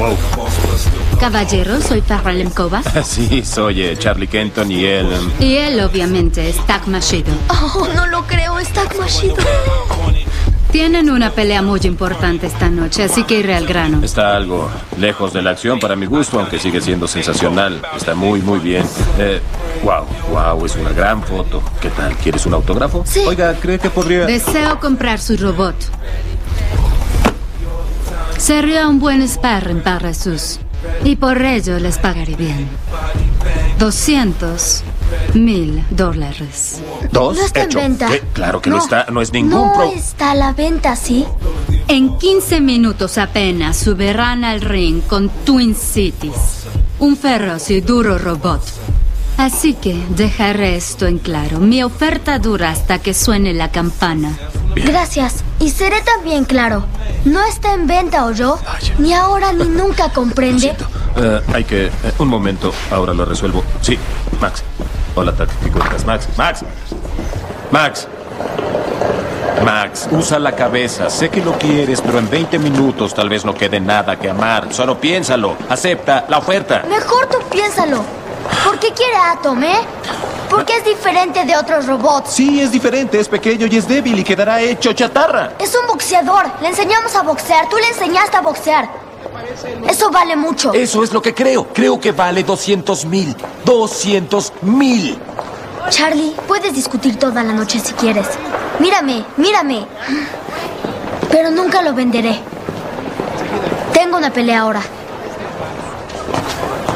Wow. Caballero, soy Farrah Lemkova. Sí, soy Charlie Kenton y él... Y él, obviamente, es Tak Mashido. Oh, no lo creo, es Tak Mashido. Tienen una pelea muy importante esta noche, así que iré al grano. Está algo lejos de la acción para mi gusto, aunque sigue siendo sensacional. Está muy bien. Wow, es una gran foto. ¿Qué tal? ¿Quieres un autógrafo? Sí. Oiga, ¿cree que podría...? Deseo comprar su robot. Sería un buen sparring para sus... Y por ello les pagaré bien. $200,000. ¿Dos? No está en Hecho. venta. ¿Qué? Claro que no está. No es ningún No pro... está a la venta, ¿sí? En 15 minutos apenas subirán al ring con Twin Cities, un feroz y duro robot. Así que dejaré esto en claro. Mi oferta dura hasta que suene la campana. Bien. Gracias. Y seré también claro. No está en venta, ¿oyó? Vaya. Ni ahora ni nunca, ¿comprende? Hay que... un momento, ahora lo resuelvo. Sí, Max. Hola, Tak. ¿Qué cuentas? Max, usa la cabeza. Sé que lo quieres, pero en 20 minutos tal vez no quede nada que amar. Solo piénsalo. Acepta la oferta. Mejor tú piénsalo. ¿Por qué quiere Atom, eh? Porque es diferente de otros robots. Sí, es diferente, es pequeño y es débil y quedará hecho chatarra. Es un boxeador. Le enseñamos a boxear. Tú le enseñaste a boxear. Eso vale mucho. Eso es lo que creo. Creo que vale 200,000. 200,000. Charlie, puedes discutir toda la noche si quieres. Mírame. Pero nunca lo venderé. Tengo una pelea ahora.